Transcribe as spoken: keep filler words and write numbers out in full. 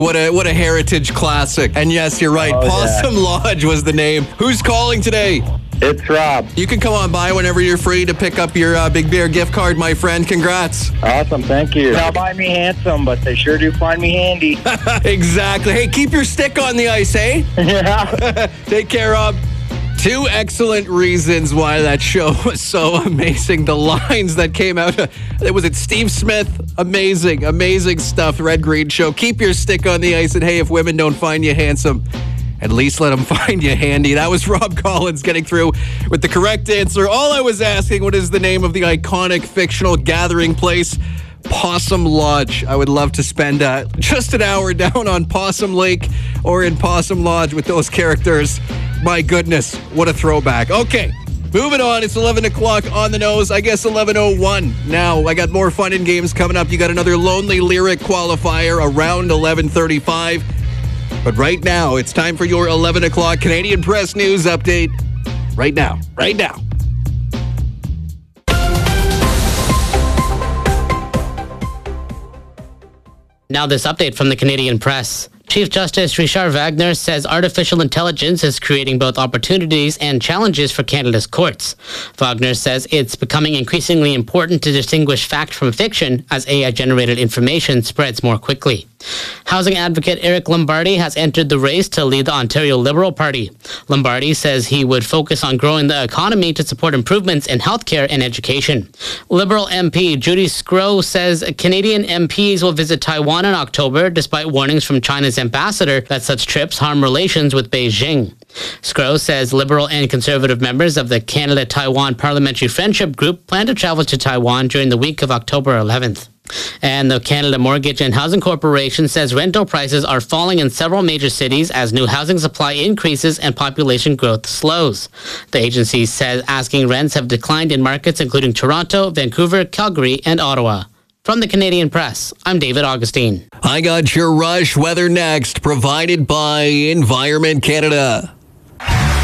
What a what a heritage classic. And yes, you're right. Oh, Possum yeah. Lodge was the name. Who's calling today? It's Rob. You can come on by whenever you're free to pick up your uh, Big Bear gift card, my friend. Congrats. Awesome, thank you. They'll find me handsome, but they sure do find me handy. Exactly. Hey, keep your stick on the ice, eh? Yeah. Take care, Rob. Two excellent reasons why that show was so amazing. The lines that came out. Was it Steve Smith? Amazing, amazing stuff. Red Green Show. Keep your stick on the ice. And hey, if women don't find you handsome, at least let them find you handy. That was Rob Collins getting through with the correct answer. All I was asking, what is the name of the iconic fictional gathering place? Possum Lodge. I would love to spend uh, just an hour down on Possum Lake or in Possum Lodge with those characters. My goodness, what a throwback. Okay, moving on. It's eleven o'clock on the nose. I guess eleven oh one. Now, I got more fun and games coming up. You got another Lonely Lyric qualifier around eleven thirty-five. But right now, it's time for your eleven o'clock Canadian Press News update. Right now. Right now. Now this update from the Canadian Press. Chief Justice Richard Wagner says artificial intelligence is creating both opportunities and challenges for Canada's courts. Wagner says it's becoming increasingly important to distinguish fact from fiction as A I-generated information spreads more quickly. Housing advocate Eric Lombardi has entered the race to lead the Ontario Liberal Party. Lombardi says he would focus on growing the economy to support improvements in healthcare and education. Liberal M P Judy Sgro says Canadian M Ps will visit Taiwan in October despite warnings from China's ambassador that such trips harm relations with Beijing. Sgro says Liberal and Conservative members of the Canada-Taiwan Parliamentary Friendship Group plan to travel to Taiwan during the week of October eleventh. And the Canada Mortgage and Housing Corporation says rental prices are falling in several major cities as new housing supply increases and population growth slows. The agency says asking rents have declined in markets including Toronto, Vancouver, Calgary, and Ottawa. From the Canadian Press, I'm David Augustine. I got your Rush weather next, provided by Environment Canada.